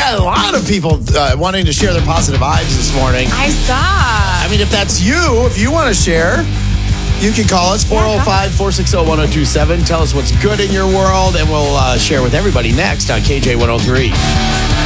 got a lot of people wanting to share their positive vibes this morning. I saw. I mean, if that's you, if you want to share, you can call us 405-460-1027. Tell us what's good in your world, and we'll share with everybody next on KJ103.